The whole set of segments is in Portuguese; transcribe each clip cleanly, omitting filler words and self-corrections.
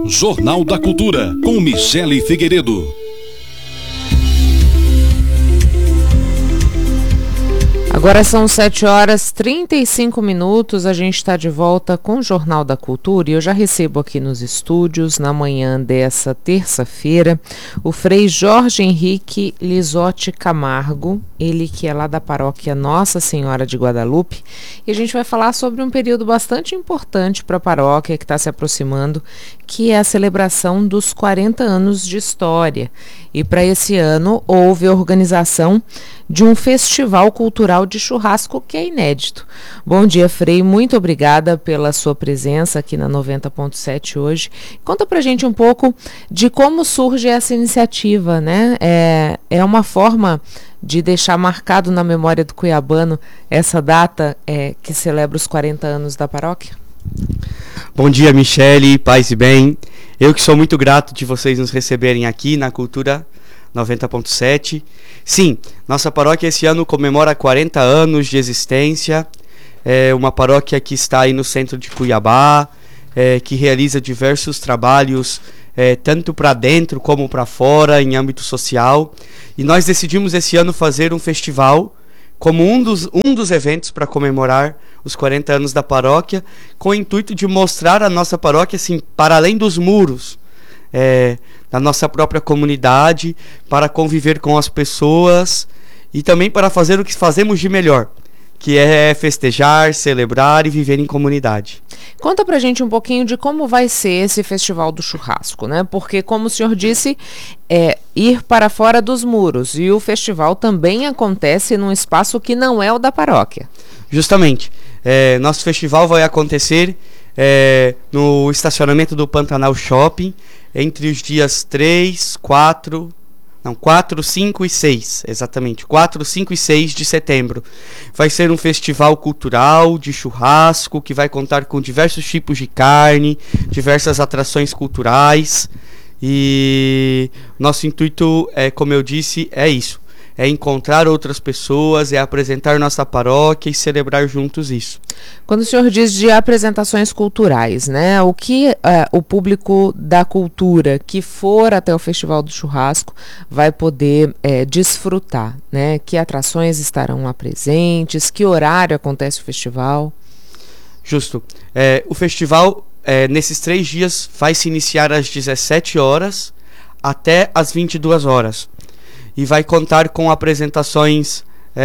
Jornal da Cultura, com Michele Figueiredo. Agora são 7h35, a gente está de volta com o Jornal da Cultura e eu já recebo aqui nos estúdios, na manhã dessa terça-feira, o Frei Jorge Henrique Lisotti Camargo, ele que é lá da paróquia Nossa Senhora de Guadalupe, e a gente vai falar sobre um período bastante importante para a paróquia que está se aproximando, que é a celebração dos 40 anos de história. E para esse ano houve a organização de um festival cultural de churrasco que é inédito. Bom dia, Frei, muito obrigada pela sua presença aqui na 90.7 hoje. Conta pra gente um pouco de como surge essa iniciativa, né? É uma forma de deixar marcado na memória do cuiabano essa data que celebra os 40 anos da paróquia? Bom dia, Michele, paz e bem. Eu que sou muito grato de vocês nos receberem aqui na Cultura 90.7. Sim, nossa paróquia esse ano comemora 40 anos de existência. É uma paróquia que está aí no centro de Cuiabá, que realiza diversos trabalhos, tanto para dentro como para fora, em âmbito social. E nós decidimos esse ano fazer um festival como um dos eventos para comemorar os 40 anos da paróquia, com o intuito de mostrar a nossa paróquia assim, para além dos muros da nossa própria comunidade, para conviver com as pessoas e também para fazer o que fazemos de melhor, que é festejar, celebrar e viver em comunidade. Conta pra gente um pouquinho de como vai ser esse Festival do Churrasco, né? Porque, como o senhor disse, ir para fora dos muros, e o festival também acontece num espaço que não é o da paróquia. Justamente. Nosso festival vai acontecer no estacionamento do Pantanal Shopping, entre os dias 4, 5 e 6, exatamente, 4, 5 e 6 de setembro. Vai ser um festival cultural de churrasco, que vai contar com diversos tipos de carne, diversas atrações culturais, e nosso intuito, como eu disse, é isso. É encontrar outras pessoas, é apresentar nossa paróquia e celebrar juntos isso. Quando o senhor diz de apresentações culturais, né? O que o público da cultura que for até o Festival do Churrasco vai poder desfrutar, né? Que atrações estarão lá presentes, que horário acontece o festival? Justo. O festival, nesses 3 dias, vai se iniciar às 17 horas até às 22 horas. E vai contar com apresentações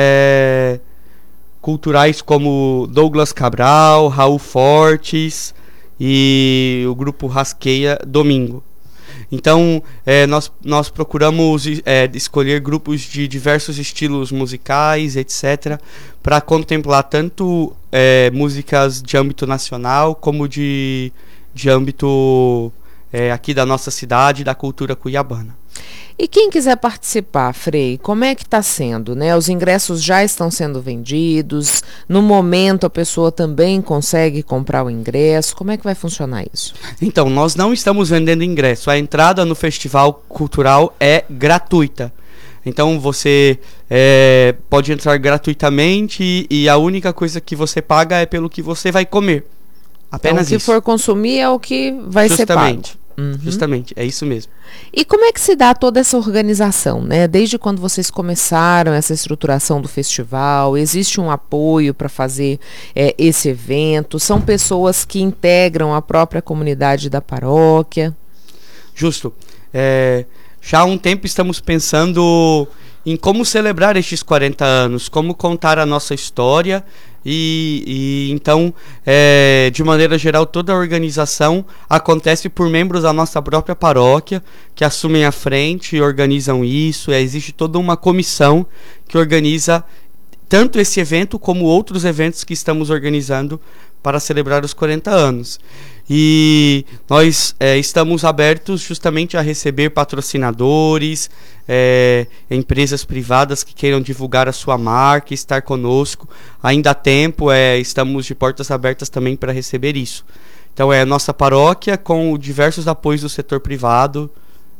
culturais como Douglas Cabral, Raul Fortes e o grupo Rasqueia Domingo. Então, nós procuramos escolher grupos de diversos estilos musicais, etc., para contemplar tanto músicas de âmbito nacional como de âmbito aqui da nossa cidade, da cultura cuiabana. E quem quiser participar, Frei, como é que está sendo, né? Os ingressos já estão sendo vendidos, no momento a pessoa também consegue comprar o ingresso, como é que vai funcionar isso? Então, nós não estamos vendendo ingresso, a entrada no festival cultural é gratuita. Então você pode entrar gratuitamente e a única coisa que você paga é pelo que você vai comer. Apenas então, o que for consumir é o que vai ser pago. Uhum. Justamente, é isso mesmo. E como é que se dá toda essa organização, né? Desde quando vocês começaram essa estruturação do festival, existe um apoio para fazer esse evento? São pessoas que integram a própria comunidade da paróquia? Justo. Já há um tempo estamos pensando em como celebrar estes 40 anos, como contar a nossa história e então, de maneira geral, toda a organização acontece por membros da nossa própria paróquia, que assumem a frente e organizam isso. Existe toda uma comissão que organiza tanto esse evento como outros eventos que estamos organizando para celebrar os 40 anos. E nós estamos abertos justamente a receber patrocinadores, empresas privadas que queiram divulgar a sua marca, estar conosco. Ainda há tempo, estamos de portas abertas também para receber isso. Então é a nossa paróquia com diversos apoios do setor privado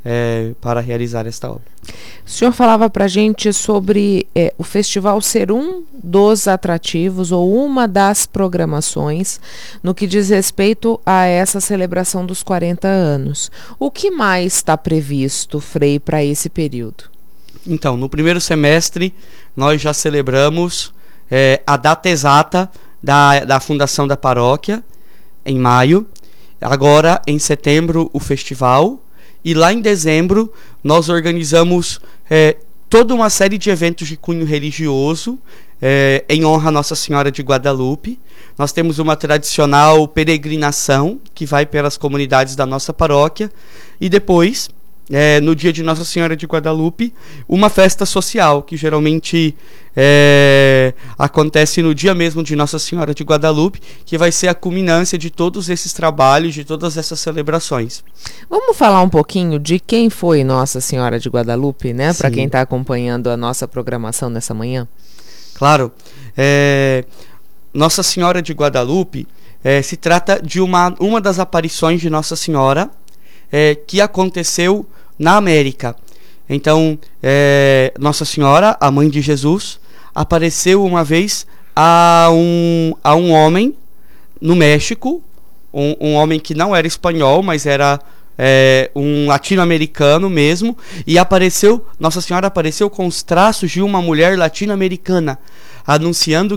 para realizar esta obra. O senhor falava para a gente sobre o festival ser um dos atrativos ou uma das programações no que diz respeito a essa celebração dos 40 anos. O que mais está previsto, Frei, para esse período? Então, no primeiro semestre, nós já celebramos a data exata da fundação da paróquia, em maio. Agora, em setembro, o festival. E lá em dezembro, nós organizamos toda uma série de eventos de cunho religioso em honra a Nossa Senhora de Guadalupe. Nós temos uma tradicional peregrinação que vai pelas comunidades da nossa paróquia. E depois, no dia de Nossa Senhora de Guadalupe, uma festa social, que geralmente acontece no dia mesmo de Nossa Senhora de Guadalupe, que vai ser a culminância de todos esses trabalhos, de todas essas celebrações. Vamos falar um pouquinho de quem foi Nossa Senhora de Guadalupe, né? Para quem está acompanhando a nossa programação nessa manhã. Claro. Nossa Senhora de Guadalupe se trata de uma das aparições de Nossa Senhora que aconteceu na América. Então, Nossa Senhora, a mãe de Jesus, apareceu uma vez a um homem no México, um homem que não era espanhol, mas era um latino-americano mesmo, e Nossa Senhora apareceu com os traços de uma mulher latino-americana, anunciando